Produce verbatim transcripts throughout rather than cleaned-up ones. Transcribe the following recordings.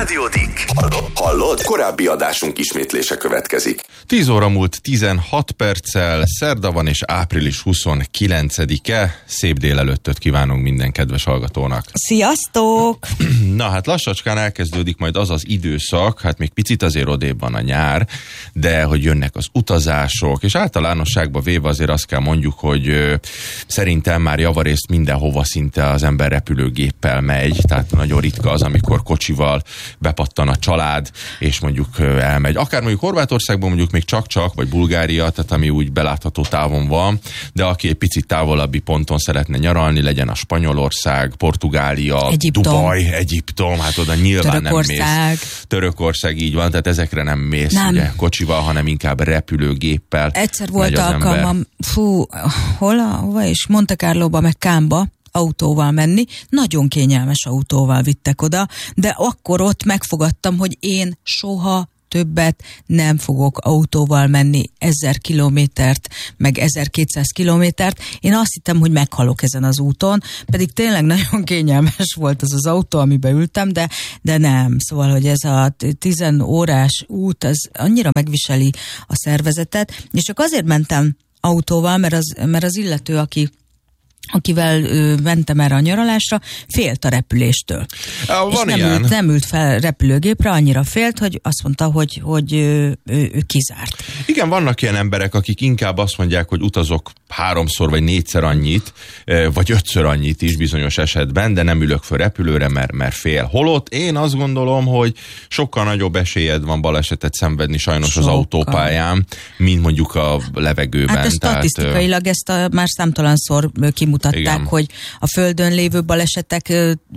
Rádiódik. Hallod? Hallod? Korábbi adásunk ismétlése következik. tíz óra múlt tizenhat perccel, szerda van és április huszonkilencedike. Szép délelőttöt kívánunk minden kedves hallgatónak. Sziasztok! Na hát lassacskán elkezdődik majd az az időszak, hát még picit azért odébb van a nyár, de hogy jönnek az utazások, és általánosságban véve azért azt kell mondjuk, hogy ö, szerintem már javarészt mindenhova szinte az ember repülőgéppel megy, tehát nagyon ritka az, amikor kocsival bepattan a család, és mondjuk ö, elmegy. Akár mondjuk Horvátországban mondjuk még csak-csak, vagy Bulgária, tehát ami úgy belátható távon van, de aki egy picit távolabbi ponton szeretne nyaralni, legyen a Spanyolország, Portugália, Egyiptom. Dubaj, Egyiptom, hát oda nyilván Törökország. nem mész. Törökország, így van, tehát ezekre nem mész nem. ugye kocsival, hanem inkább repülőgéppel. Egyszer volt alkalmam, fú, hol, hova is, Monte Carloba, meg Cannesba autóval menni, nagyon kényelmes autóval vittek oda, de akkor ott megfogadtam, hogy én soha többet nem fogok autóval menni ezer kilométert, meg ezerkétszáz kilométert. Én azt hittem, hogy meghalok ezen az úton, pedig tényleg nagyon kényelmes volt az az autó, amiben ültem, de, de nem. Szóval, hogy ez a tizen órás út, az annyira megviseli a szervezetet, és csak azért mentem autóval, mert az, mert az illető, aki akivel ö, mentem erre a nyaralásra, félt a repüléstől. Ah, és nem ült, nem ült fel repülőgépre, annyira félt, hogy azt mondta, hogy, hogy ő, ő, ő kizárt. Igen, vannak ilyen emberek, akik inkább azt mondják, hogy utazok háromszor vagy négyszer annyit, vagy ötször annyit is bizonyos esetben, de nem ülök föl repülőre, mert, mert fél. Holott én azt gondolom, hogy sokkal nagyobb esélyed van balesetet szenvedni sajnos sokkal. Az autópályán, mint mondjuk a levegőben. Hát statisztikailag tehát, ezt a, már számtalanszor kimutatták, igen. hogy a földön lévő balesetek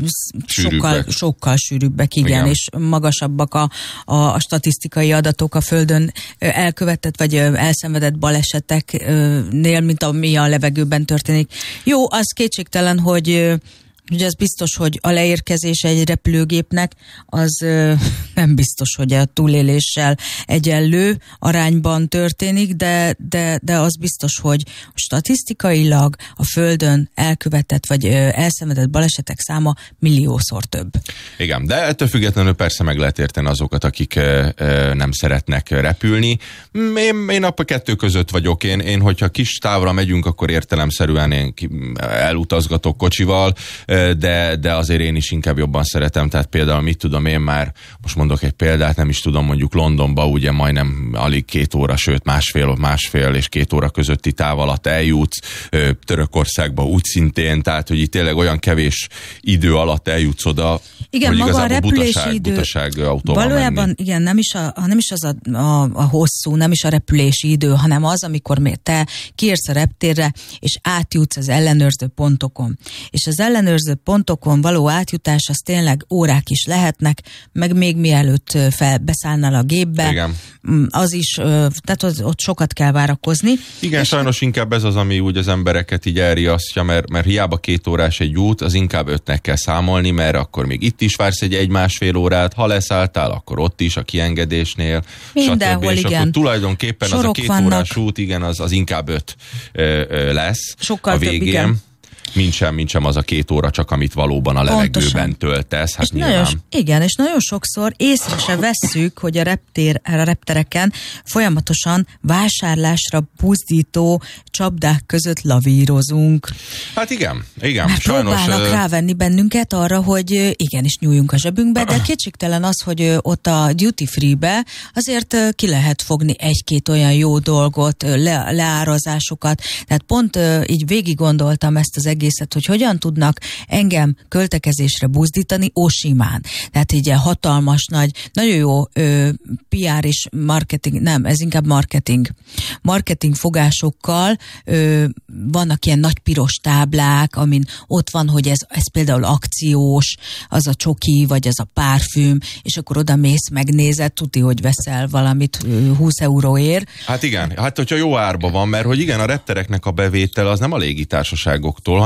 sokkal, sokkal sűrűbbek, igen, igen, és magasabbak a, a, a statisztikai adatok a földön elkövetett vagy elszenvedett baleseteknél, mint ami a levegőben történik. Jó, az kétségtelen, hogy Ugye az biztos, hogy a leérkezés egy repülőgépnek az ö, nem biztos, hogy a túléléssel egyenlő arányban történik, de, de, de az biztos, hogy statisztikailag a Földön elkövetett vagy ö, elszenvedett balesetek száma milliószor több. Igen, de ettől függetlenül persze meg lehet érteni azokat, akik ö, ö, nem szeretnek repülni. Én, én a kettő között vagyok. Én, én, hogyha kis távra megyünk, akkor értelemszerűen én elutazgatok kocsival, De, de azért én is inkább jobban szeretem, tehát például mit tudom én már, most mondok egy példát, nem is tudom, mondjuk Londonba ugye majdnem alig két óra, sőt másfél, másfél és két óra közötti táv alatt eljutsz, Törökországba úgy szintén, tehát hogy itt tényleg olyan kevés idő alatt eljutsz oda, igen, hogy maga a repülési butaság, idő, butaság autóval valójában menni. Igen, nem is, a, nem is az a, a, a hosszú, nem is a repülési idő, hanem az, amikor te kiérsz a reptérre, és átjutsz az ellenőrző pontokon. És az ellenőrző pontokon való átjutás, az tényleg órák is lehetnek, meg még mielőtt fel, beszállnál a gépbe, igen. az is, tehát ott, ott sokat kell várakozni. Igen, és sajnos inkább ez az, ami úgy az embereket így elriasztja, mert, mert hiába két órás egy út, az inkább ötnek kell számolni, mert akkor még itt is vársz egy egy-másfél órát, ha leszálltál, akkor ott is a kiengedésnél, mindenhol, stb. És igen. akkor tulajdonképpen sorok az a két vannak. órás út, igen, az, az inkább öt ö, ö, lesz sokkal a végén. Több, igen. Mint sem, mint sem az a két óra, csak amit valóban a levegőben pontosan. Töltesz. Hát és nagyon, igen, és nagyon sokszor észre se vesszük, hogy a, reptér, a reptereken folyamatosan vásárlásra buzdító csapdák között lavírozunk. Hát igen, igen. Már sajnos, próbálnak uh... rávenni bennünket arra, hogy igenis nyúljunk a zsebünkbe, de kétségtelen az, hogy ott a duty free-be azért ki lehet fogni egy-két olyan jó dolgot, le, leárazásokat. Tehát pont így végig gondoltam ezt az egészet, hogy hogyan tudnak engem költekezésre buzdítani osimán. Tehát így hatalmas nagy, nagyon jó ö, pé er és marketing, nem, ez inkább marketing. Marketing fogásokkal ö, vannak ilyen nagy piros táblák, amin ott van, hogy ez, ez például akciós, az a csoki, vagy az a párfüm, és akkor oda mész, megnézed, tuti, hogy veszel valamit húsz euróért. Hát igen, hát hogyha jó árba van, mert hogy igen, a reptereknek a bevétel az nem a légitársaságoktól,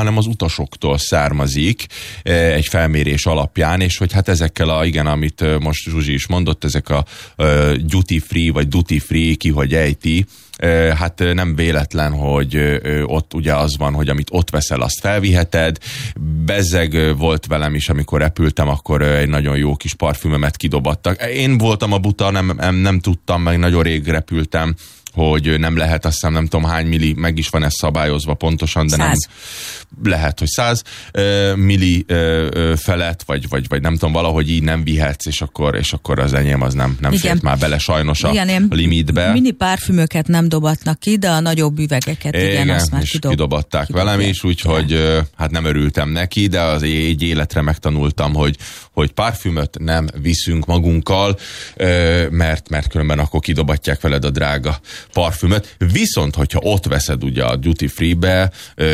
hanem az utasoktól származik egy felmérés alapján, és hogy hát ezekkel a, igen, amit most Zsuzsi is mondott, ezek a uh, duty free, vagy duty free, ki hogy ejti, hát nem véletlen, hogy ott ugye az van, hogy amit ott veszel, azt felviheted. Bezzeg volt velem is, amikor repültem, akkor egy nagyon jó kis parfümömet kidobattak. Én voltam a buta, nem, nem, nem tudtam, meg nagyon rég repültem, hogy nem lehet, azt hiszem nem tudom hány milli, meg is van ez szabályozva pontosan, de száz. Nem lehet, hogy száz uh, milli uh, felett, vagy, vagy, vagy nem tudom, valahogy így nem vihetsz, és akkor, és akkor az enyém az nem, nem fért már bele sajnos a, igen, a limitbe. Mini párfümöket nem dobatnak ki, de a nagyobb üvegeket, igen, igen azt már és kidob, kidobatták kidobják velem is, úgyhogy uh, hát nem örültem neki, de az egy életre megtanultam, hogy, hogy párfümöt nem viszünk magunkkal, uh, mert, mert különben akkor kidobatják veled a drága parfümöt. Viszont, hogyha ott veszed ugye a duty free-be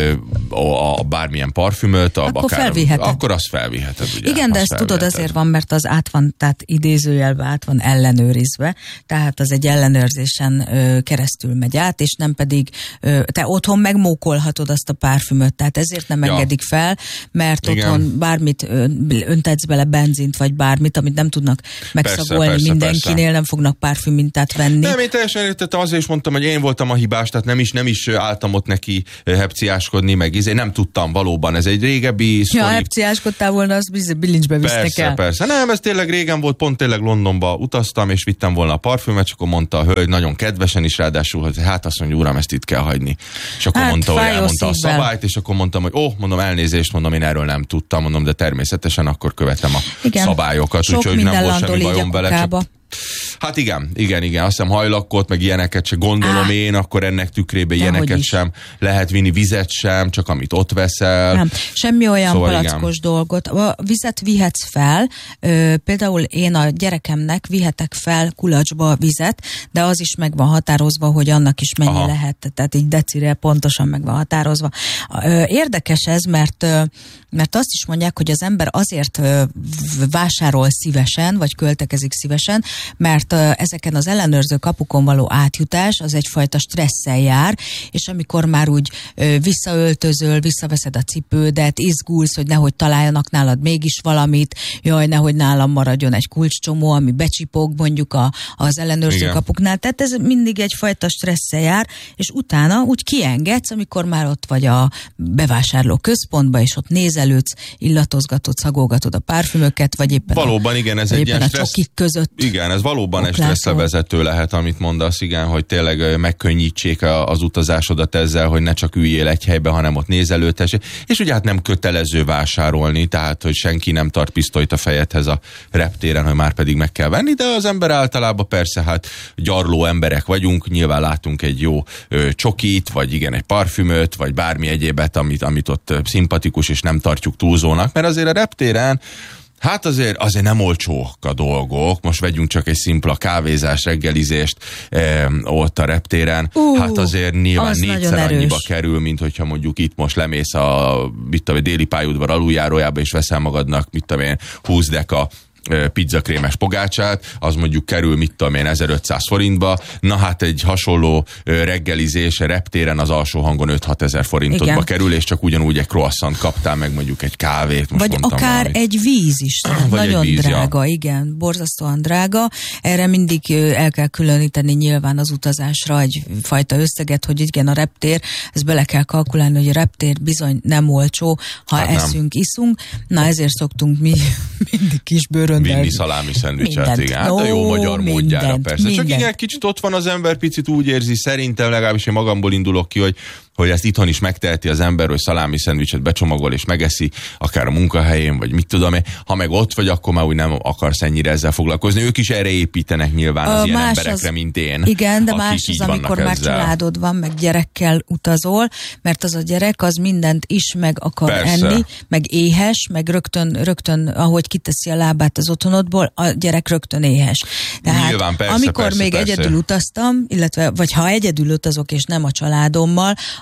a, a bármilyen parfümöt, a, akkor akár, felviheted. Akkor azt felviheted. Ugye, igen, de ezt tudod azért van, mert az át van, tehát idézőjelben át van ellenőrizve, tehát az egy ellenőrzésen ö, keresztül megy át, és nem pedig ö, te otthon megmókolhatod azt a parfümöt, tehát ezért nem ja. engedik fel, mert igen. otthon bármit ö, öntetsz bele, benzint, vagy bármit, amit nem tudnak megszagolni persze, persze, mindenkinél, persze. nem fognak parfümmintát venni. Nem, én teljesen értettem, azért is mondtam, hogy én voltam a hibás, tehát nem is, nem is álltam ott neki hepciáskodni, meg izé, nem tudtam valóban, ez egy régebbi sztori. Ja, hepciáskodtál volna, azt bilincsbe visznek persze, el. Persze, nem, ez tényleg régen volt, pont tényleg Londonba utaztam, és vittem volna a parfümöt, és akkor mondta a hölgy, nagyon kedvesen is ráadásul, hogy hát azt mondja, uram, ezt itt kell hagyni. És akkor hát, mondta, hogy elmondta a szabályt, és akkor mondtam, hogy ó, oh, mondom, elnézést, mondom, én erről nem tudtam, mondom, de természetesen akkor követem a igen. szabályokat, úgyhogy nem volt semmi bajom vele, csak hát igen, igen, igen, azt hiszem hajlakkot, meg ilyeneket se gondolom Á, én, akkor ennek tükrében ilyeneket sem lehet vinni, vizet sem, csak amit ott veszel. Nem, semmi olyan szóval palackos igen. dolgot. A vizet vihetsz fel, ö, például én a gyerekemnek vihetek fel kulacsba vizet, de az is meg van határozva, hogy annak is mennyi Aha. lehet, tehát így decire pontosan meg van határozva. Ö, érdekes ez, mert, ö, mert azt is mondják, hogy az ember azért ö, vásárol szívesen, vagy költekezik szívesen, mert uh, ezeken az ellenőrző kapukon való átjutás az egyfajta stresszel jár, és amikor már úgy uh, visszaöltözöl, visszaveszed a cipődet, izgulsz, hogy nehogy találjanak nálad mégis valamit, jaj, nehogy nálam maradjon egy kulcscsomó, ami becsipog mondjuk a, az ellenőrző Igen. kapuknál, tehát ez mindig egyfajta stresszel jár, és utána úgy kiengedsz, amikor már ott vagy a bevásárló központba, és ott nézelődsz, illatozgatod, szagolgatod a párfümöket, vagy éppen Valóban, a, igen, ez egy ilyen a stressz... csokik között. Igen, ez valóban egy stresszelvezető lehet, amit mondasz, igen, hogy tényleg megkönnyítsék az utazásodat ezzel, hogy ne csak üljél egy helybe, hanem ott nézelődhess. És ugye hát nem kötelező vásárolni, tehát hogy senki nem tart pisztolyt a fejedhez a reptéren, hogy már pedig meg kell venni, de az ember általában persze hát gyarló emberek vagyunk, nyilván látunk egy jó ö, csokit, vagy igen, egy parfümöt, vagy bármi egyébet, amit, amit ott szimpatikus, és nem tartjuk túlzónak, mert azért a reptéren hát azért, azért nem olcsók a dolgok. Most vegyünk csak egy szimpla kávézás, reggelizést eh, ott a reptéren. Uh, hát azért nyilván négyszer annyiba kerül, mint hogyha mondjuk itt most lemész a, mit tudom, déli pályaudvar aluljárójába, és veszel magadnak, mit tudom én, húsz deka pizzakrémes pogácsát, az mondjuk kerül, mit tudom én, ezerötszáz forintba. Na hát egy hasonló reggelizés reptéren az alsó hangon öt-hat ezer forintotba Igen. kerül, és csak ugyanúgy egy croissant kaptál, meg mondjuk egy kávét. Most vagy akár valamit. Egy víz is. Nagyon víz, drága, ja. igen, borzasztóan drága. Erre mindig el kell különíteni nyilván az utazásra egyfajta összeget, hogy igen, a reptér, ezt bele kell kalkulálni, hogy a reptér bizony nem olcsó, ha hát eszünk, nem. iszunk. Na ezért szoktunk mi mindig kisbőrön vinni szalámi szendvicset, igen. Hát a jó magyar mindent, módjára persze. Mindent. Csak igen, kicsit ott van az ember, picit úgy érzi, szerintem legalábbis én magamból indulok ki, hogy hogy ezt itthon is megteheti az ember, hogy szalámi szendvicset becsomagol és megeszi, akár a munkahelyén, vagy mit tudom én. Ha meg ott vagy, akkor már úgy nem akarsz ennyire ezzel foglalkozni. Ők is erre építenek nyilván az a ilyen emberekre, az, mint én. Igen, de más az, amikor már ezzel. Családod van, meg gyerekkel utazol, mert az a gyerek az mindent is meg akar Persze. enni, meg éhes, meg rögtön, rögtön, ahogy kiteszi a lábát az otthonodból, a gyerek rögtön éhes. Tehát nyilván, persze, amikor persze, még persze. egyedül utaztam, illetve vagy ha egyedül utazok és nem a családommal,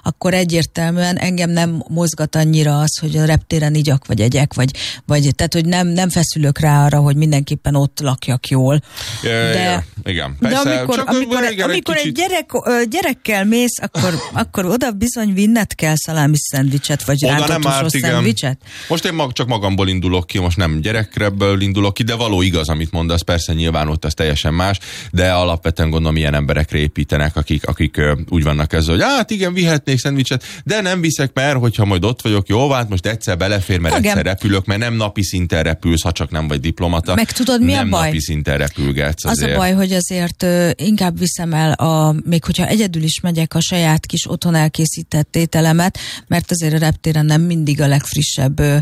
akkor egyértelműen engem nem mozgat annyira az, hogy a reptéren igyak vagy egyek, vagy, vagy tehát, hogy nem, nem feszülök rá arra, hogy mindenképpen ott lakjak jól. Ja, de, ja, igen, persze. de amikor, Csak amikor, egy, amikor egy, egy gyerek, gyerekkel mész, akkor, akkor oda bizony vinned kell szalámi szendvicset, vagy rántott húsos szendvicset. Most én mag, csak magamból indulok ki, most nem gyerekreből indulok ki, de való igaz, amit mondasz, persze nyilván ott az teljesen más, de alapvetően gondolom ilyen emberekre építenek, akik, akik uh, úgy vannak ezzel, hogy hát igen, vihetnék szendvicset, de nem viszek, mert hogyha majd ott vagyok, jó, hát most egyszer belefér, mert igen. egyszer repülök, mert nem napi szinten repülsz, ha csak nem vagy diplomata. Meg tudod, mi nem a baj? napi szinten repülgetsz azért. Az a baj, hogy azért uh, inkább viszem el, a, még hogyha egyedül is megyek, a saját kis otthon elkészített ételemet, mert azért a reptéren nem mindig a legfrissebb ö,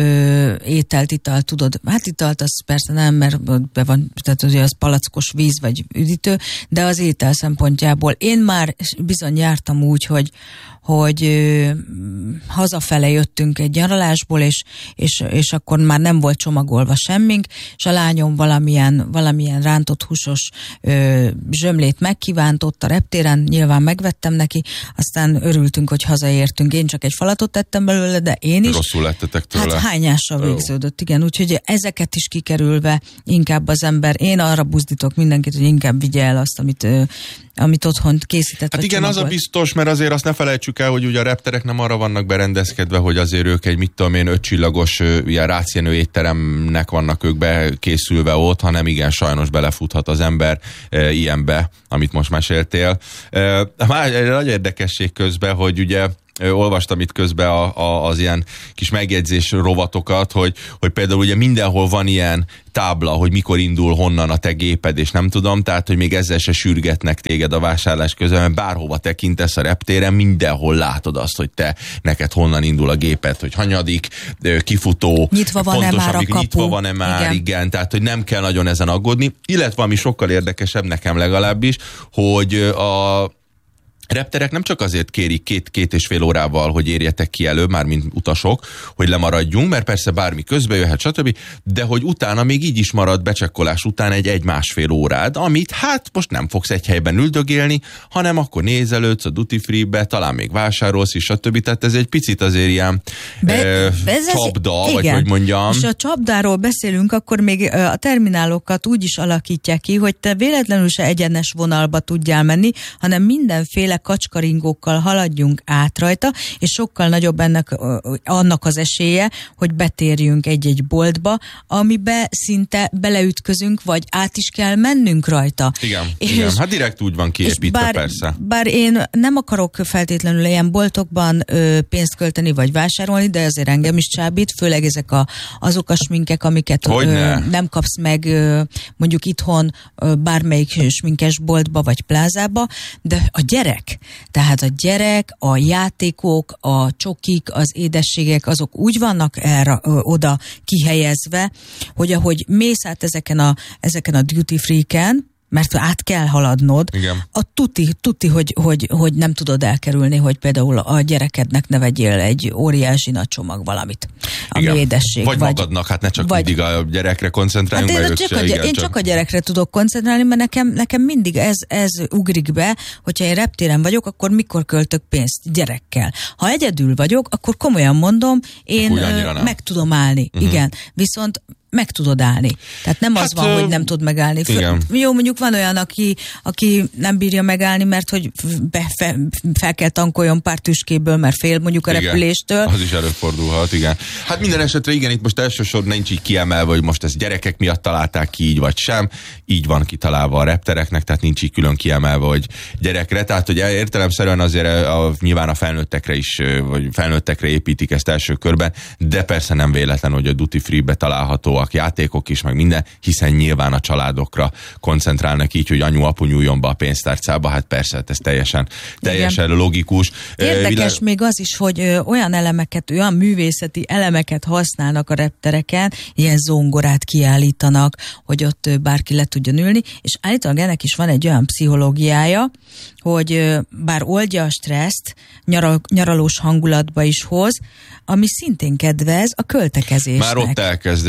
ö, ételt, italt tudod. Hát italt az persze nem, mert be van, tehát ugye az palackos víz vagy üdítő, de az étel szempontjából én már bizony jártam úgy, hogy hogy ö, hazafele jöttünk egy nyaralásból, és, és, és akkor már nem volt csomagolva semmink, és a lányom valamilyen, valamilyen rántott húsos ö, zsömlét megkívántott a reptéren, nyilván megvettem neki, aztán örültünk, hogy hazaértünk. Én csak egy falatot tettem belőle, de én is. Rosszul lettetek tőle. Hát hányással végződött, igen, úgyhogy ezeket is kikerülve inkább az ember, én arra buzdítok mindenkit, hogy inkább vigye el azt, amit, ö, amit otthon készített. Hát igen, csomagolt. Az a biztos, mert azért azt ne felejtsük el, hogy ugye a repterek nem arra vannak berendezkedve, hogy azért ők egy mit tudom én ötcsillagos ilyen rácjenő étteremnek vannak ők bekészülve ott, hanem igen, sajnos belefuthat az ember e, ilyenbe, amit most meséltél. E, már egy nagy érdekesség közben, hogy ugye olvastam itt közben a, a, az ilyen kis megjegyzés rovatokat, hogy, hogy például ugye mindenhol van ilyen tábla, hogy mikor indul honnan a te géped, és nem tudom, tehát, hogy még ezzel se sürgetnek téged a vásárlás közben, mert bárhova tekintesz a reptéren, mindenhol látod azt, hogy te, neked honnan indul a géped, hogy hanyadik, kifutó, nyitva van-e már a kapu. Nyitva van-e már, igen. igen, tehát, hogy nem kell nagyon ezen aggódni, illetve ami sokkal érdekesebb nekem legalábbis, hogy a repterek nem csak azért kérik két-két és fél órával, hogy érjetek ki előbb, már mint utasok, hogy lemaradjunk, mert persze bármi közbe jöhet, stb., de hogy utána még így is marad becsekkolás után egy egy-másfél órád, amit hát most nem fogsz egy helyben üldögélni, hanem akkor nézelődsz a duty free-be, talán még vásárolsz is, stb. Tehát ez egy picit azért ilyen Be, e, csapda, ez, vagy hogy mondjam. És a csapdáról beszélünk, akkor még a terminálokat úgy is alakítják ki, hogy te véletlenül se egyenes vonalba tudjál menni, hanem mindenféle kacskaringókkal haladjunk át rajta, és sokkal nagyobb ennek, annak az esélye, hogy betérjünk egy-egy boltba, amibe szinte beleütközünk, vagy át is kell mennünk rajta. Igen, és, igen. hát direkt úgy van kiépítve, bár, persze. Bár én nem akarok feltétlenül ilyen boltokban ö, pénzt költeni, vagy vásárolni, de azért engem is csábít, főleg ezek a, azok a sminkek, amiket ö, nem kapsz meg ö, mondjuk itthon ö, bármelyik sminkes boltba, vagy plázába, de a gyerek Tehát a gyerek, a játékok, a csokik, az édességek, azok úgy vannak erre, ö, oda kihelyezve, hogy ahogy mész át ezeken a, ezeken a duty free-ken, mert át kell haladnod, igen. a tuti, tuti hogy, hogy, hogy nem tudod elkerülni, hogy például a gyerekednek ne vegyél egy óriási nagy csomag valamit, ami igen. édesség. Vagy, vagy magadnak, hát ne csak vagy, mindig a gyerekre koncentráljunk. Hát én, csak se, a, igen, én csak... csak a gyerekre tudok koncentrálni, mert nekem, nekem mindig ez, ez ugrik be, hogyha én reptéren vagyok, akkor mikor költök pénzt gyerekkel. Ha egyedül vagyok, akkor komolyan mondom, én meg tudom állni. Uh-huh. Igen. Viszont meg tudod állni. Tehát nem hát, az van, ö... hogy nem tud megállni. Föl, jó, mondjuk van olyan, aki, aki nem bírja megállni, mert hogy be, fe, fel kell tankoljon pár tüskéből, mert fél mondjuk a igen. repüléstől. Az is előfordulhat, igen. Hát minden esetre igen, itt most elsősorban nincs így kiemelve, hogy most ezt gyerekek miatt találták ki így vagy sem. Így van kitalálva a reptereknek, tehát nincs így külön kiemelve, hogy gyerekre. Tehát, hogy értelemszerűen azért a, a, nyilván a felnőttekre is, vagy felnőttekre építik ezt első körben, de persze nem véletlen, hogy a duty free-be található játékok is, meg minden, hiszen nyilván a családokra koncentrálnak így, hogy anyu-apu nyúljon be a pénztárcába, hát persze, hát ez teljesen, teljesen igen. logikus. Érdekes Vilá... még az is, hogy ö, olyan elemeket, olyan művészeti elemeket használnak a reptereken, ilyen zongorát kiállítanak, hogy ott ö, bárki le tudjon ülni, és állítólag ennek is van egy olyan pszichológiája, hogy ö, bár oldja a stresszt, nyaral, nyaralós hangulatba is hoz, ami szintén kedvez a költekezésnek. Már ott elkezded, igen, igen,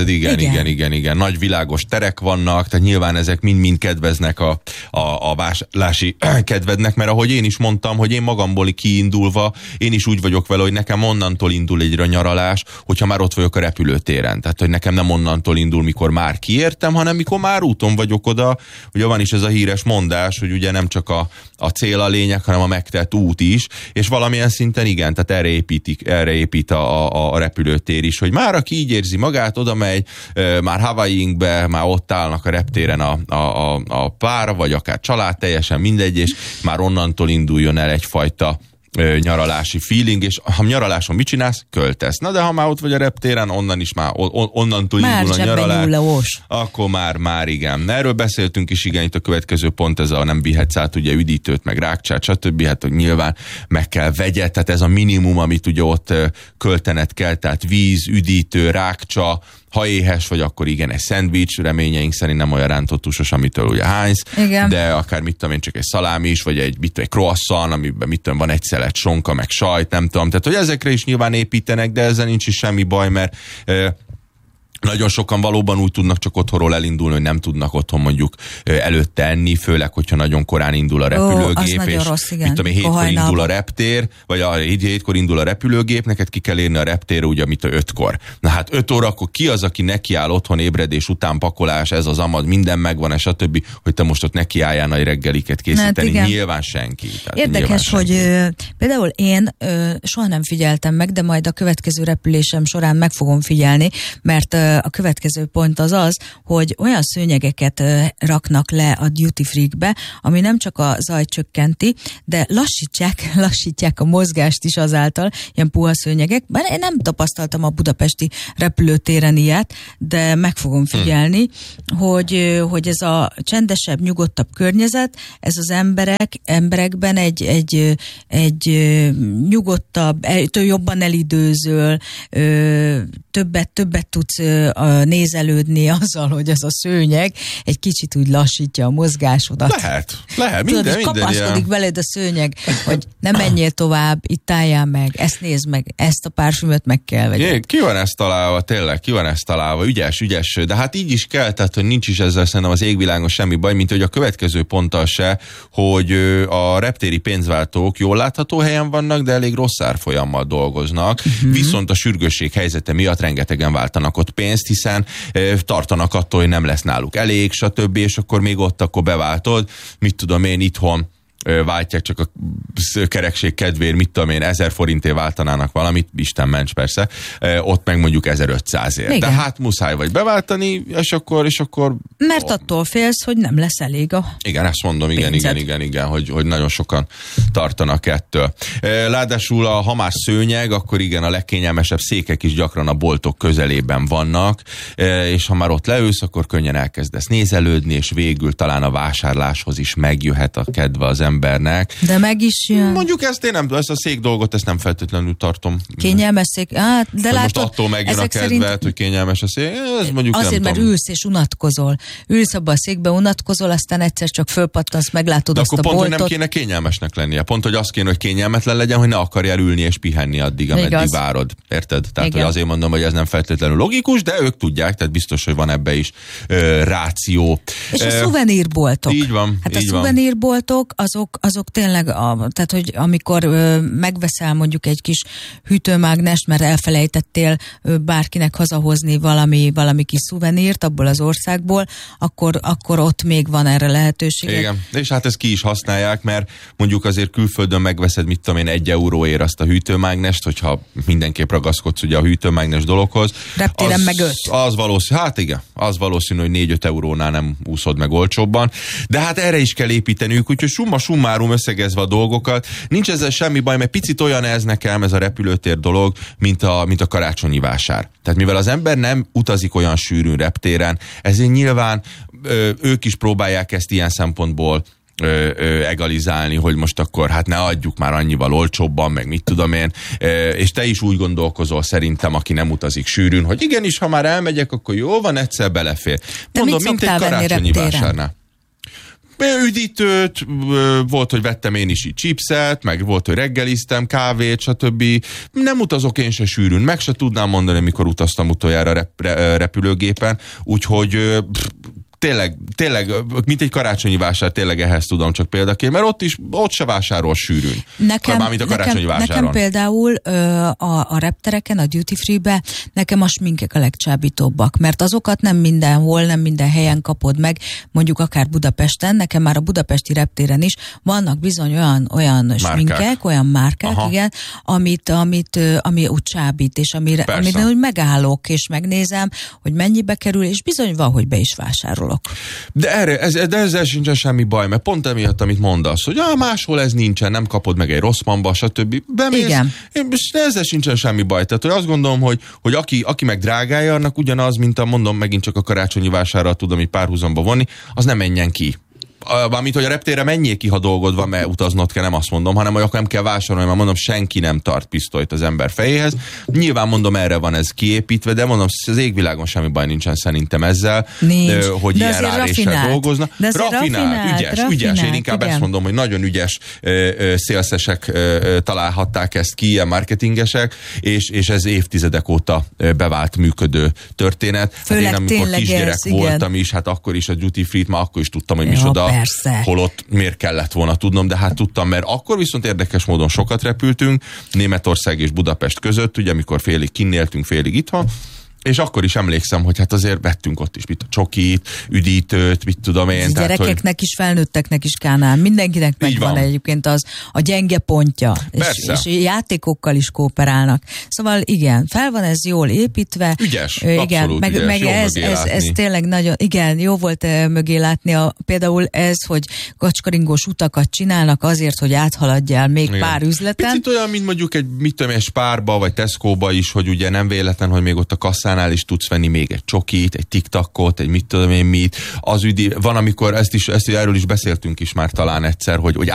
igen, igen, igen, igen. Nagy világos terek vannak, tehát nyilván ezek mind-mind kedveznek a, a, a vásárlási kedvednek, mert ahogy én is mondtam, hogy én magamból kiindulva, én is úgy vagyok vele, hogy nekem onnantól indul egy nyaralás, hogyha már ott vagyok a repülőtéren. Tehát, hogy nekem nem onnantól indul, mikor már kiértem, hanem mikor már úton vagyok oda. Ugye van is ez a híres mondás, hogy ugye nem csak a, a cél a lényeg, hanem a megtett út is, és valamilyen szinten igen, tehát erre építik, erre épít a, a, a repülőtér is, hogy már aki így érzi magát, oda megy, e, már Hawaii-be, már ott állnak a reptéren a, a, a, a pár, vagy akár család, teljesen mindegy, és már onnantól induljon el egyfajta ö, nyaralási feeling, és ha nyaraláson mit csinálsz? Költesz. Na de ha már ott vagy a reptéren, onnan is már, on, onnantól már indul a nyaralás. Akkor már, már igen. Erről beszéltünk is, igen, itt a következő pont, ez a nem vihetsz át ugye üdítőt, meg rákcsát, stb. Hát, hogy nyilván meg kell vegyed, tehát ez a minimum, amit ugye ott ö, költened kell, tehát víz, üdítő, rákcsa, ha éhes vagy, akkor igen, egy szendvics, reményeink szerint nem olyan rántott tusos, amitől ugye hánysz, igen. De akár mit tudom én, csak egy szalámi is, vagy egy, mit tudom, egy croissant, amiben mit tudom, van egy szelet sonka, meg sajt, nem tudom. Tehát, hogy ezekre is nyilván építenek, de ezzel nincs is semmi baj, mert eh, nagyon sokan valóban úgy tudnak csak otthonról elindulni, hogy nem tudnak otthon mondjuk előtte enni, főleg, hogyha nagyon korán indul a repülőgép, Ó, és rossz, igen. mit tudom én, hétkor indul a reptér, vagy a hétkor indul a repülőgép, neked ki kell érni a reptérre, ugye, mit a ötkor. Na hát öt óra, akkor ki az, aki nekiáll otthon ébredés után, pakolás, ez az amad, minden megvan, és stb., hogy te most ott nekiálljál nagy reggeliket készíteni. Hát nyilván senki. Tehát érdekes, nyilván senki. Hogy ö, például én ö, soha nem figyeltem meg, de majd a következő repülésem során meg fogom figyelni, mert ö, a következő pont az az, hogy olyan szőnyegeket uh, raknak le a duty free-be, ami nem csak a zajt csökkenti, de lassítják, lassítják a mozgást is azáltal, ilyen puha szőnyegek. Bár én nem tapasztaltam a budapesti repülőtéren ilyet, de meg fogom figyelni, hmm. hogy, hogy ez a csendesebb, nyugodtabb környezet, ez az emberek, emberekben egy, egy, egy nyugodtabb, jobban elidőzöl, többet, többet tudsz nézelődni azzal, hogy ez a szőnyeg egy kicsit úgy lassítja a mozgásodat. Lehet, lehet, minden, Tudod, minden kapaszkodik veled a szőnyeg, hogy ne menjél tovább, itt álljál meg, ezt nézd meg, ezt a párfümöt meg kell vegyed. Ki van ezt találva, tényleg, ki van ezt találva, ügyes, ügyes, de hát így is kell, tehát, hogy nincs is ezzel szerintem az égvilágon semmi baj, mint hogy a következő ponttal se, hogy a reptéri pénzváltók jól látható helyen vannak, de elég rossz árfolyammal dolgoznak, uh-huh. viszont a sürgősség helyzete miatt rengetegen váltanak ott pénzt, hiszen e, tartanak attól, hogy nem lesz náluk elég, stb., és akkor még ott akkor beváltod, mit tudom én, itthon váltják csak a kerekség kedvéért, mit tudom én, ezer forintért váltanának valamit, Isten ments persze, ott meg mondjuk ezerötszázért. Igen. De hát muszáj vagy beváltani, és akkor, és akkor... Mert attól félsz, hogy nem lesz elég a Igen, ezt mondom, igen, pénzed. igen, igen, igen, hogy, hogy nagyon sokan tartanak ettől. Ráadásul, ha már szőnyeg, akkor igen, a legkényelmesebb székek is gyakran a boltok közelében vannak, és ha már ott leülsz, akkor könnyen elkezdesz nézelődni, és végül talán a vásárláshoz is megjöhet a kedve az embernek. De meg is jön. Mondjuk ezt én nem, ezt a szék dolgot, ezt nem feltétlenül tartom. Kényelmes szék. Hát, de látod, most attól megjön a kedved, szerint... hogy kényelmes a szék. Ez mondjuk azért, nem mert tudom. ülsz és unatkozol. Ülsz abba a székbe, unatkozol, aztán egyszer csak fölpattansz, meglátod de azt a boltot. De akkor pont, boltot. hogy nem kéne kényelmesnek lennie. Pont, hogy az kéne, hogy kényelmetlen legyen, hogy ne akarjál ülni és pihenni addig, ameddig Igaz. várod. Érted? Tehát, hogy azért mondom, hogy ez nem feltétlenül logikus, de ők tudják, tehát biztos, hogy van ebbe is ö, ráció. És a szuvenírboltok. Így van. Hát így a szuvenírboltok, azok, azok tényleg, a, tehát hogy amikor ö, megveszel mondjuk egy kis hűtőmágnest, mert elfelejtettél ö, bárkinek hazahozni valami, valami kis szuvenírt abból az országból, akkor, akkor ott még van erre lehetőség. Igen, és hát ezt ki is használják, mert mondjuk azért külföldön megveszed, mit tudom én, egy euróért azt a hűtőmágnest, hogyha mindenképp ragaszkodsz ugye a hűtőmágnes dologhoz. Reptéren az, meg öt. Az valószínű, hát igen, az valószínű, hogy négy-öt eurónál nem úszod meg olcsóbban, de hát erre is kell építeniük, úgyhogy summa summarum összegezve a dolgokat. Nincs ezzel semmi baj, mert picit olyan ez nekem, ez a repülőtér dolog, mint a, mint a karácsonyi vásár. Tehát mivel az ember nem utazik olyan sűrűn reptéren, ezért nyilván ö, ők is próbálják ezt ilyen szempontból Ö, ö, egalizálni, hogy most akkor hát ne adjuk már annyival olcsóbban, meg mit tudom én, ö, és te is úgy gondolkozol szerintem, aki nem utazik sűrűn, hogy igenis, ha már elmegyek, akkor jó van, egyszer belefér. De Mondom, mint egy karácsonyi vásárnál. üdítőt, volt, hogy vettem én is így chipset, meg volt, hogy reggeliztem, kávét, stb. Nem utazok én se sűrűn, meg se tudnám mondani, mikor utaztam utoljára rep- repülőgépen, úgyhogy pff, Tényleg, tényleg, mint egy karácsonyi vásár, tényleg ehhez tudom csak példaként, mert ott is, ott se vásárol sűrűn. Nekem, Mármint a karácsonyi nekem, vásáron. nekem például a, a reptereken, a duty free-be nekem a sminkek a legcsábítóbbak, mert azokat nem mindenhol, nem minden helyen kapod meg, mondjuk akár Budapesten, nekem már a budapesti reptéren is vannak bizony olyan, olyan márkák. sminkek, olyan márkák, Aha. igen, amit, amit, ami úgy csábít, és amire, amire úgy megállok, és megnézem, hogy mennyibe kerül, és bizony van, hogy be is vásárolok. De, erre, ez, de ezzel sincsen semmi baj, mert pont emiatt, amit mondasz, hogy ah, máshol ez nincsen, nem kapod meg egy Rosszmanba, stb. Bemész, igen. És ezzel sincsen semmi baj. Tehát, hogy azt gondolom, hogy, hogy aki, aki meg drágálja, annak ugyanaz, mint a mondom, megint csak a karácsonyi vásárral tudom így párhuzamba vonni, az nem menjen ki. Mármint, hogy a reptérre menjél ki, ha dolgod van, mert utaznod kell, nem azt mondom, hanem hogy akkor nem kell vásárolni, mert mondom, senki nem tart pisztolyt az ember fejéhez. Nyilván mondom, erre van ez kiépítve, de mondom, az égvilágon semmi baj nincsen szerintem ezzel, Nincs. hogy de ilyen ráréssel dolgoznak. Rafinált, rafinált, ügyes, rafinált, ügyes. Én inkább igen. ezt mondom, hogy nagyon ügyes szélszesek találhatták ezt ki, ilyen marketingesek, és, és ez évtizedek óta bevált működő történet. Főleg hát én amikor kisgyerek ez, voltam igen. is, hát akkor is a duty free-t, már akkor is tudtam, hogy ja, micsoda. Persze. Holott miért kellett volna tudnom, de hát tudtam, mert akkor viszont érdekes módon sokat repültünk, Németország és Budapest között, ugye, amikor félig kinnéltünk, félig itthon, és akkor is emlékszem, hogy hát azért vettünk ott is, mit a csokit, üdítőt, mit tudom én. Tehát, gyerekeknek hogy... is, felnőtteknek is Kánál. Mindenkinek megvan egyébként az a gyenge pontja. És, és játékokkal is kooperálnak. Szóval igen, fel van ez jól építve. Ügyes, igen, abszolút meg, ügyes, meg jó ez, ez, ez tényleg nagyon, igen, jó volt uh, mögé látni. A, például ez, hogy kacskaringós utakat csinálnak azért, hogy áthaladjál még igen. pár üzleten. Picit olyan, mint mondjuk egy, mit tudom, egy Spárba vagy Tesco-ba is, hogy ugye nem véletlen, hogy még ott a kasszán is tudsz venni még egy csokit, egy TikTokot, egy mit tudom én mit. Az üdi, van, amikor ezt is, ezt erről is beszéltünk is már talán egyszer, hogy, hogy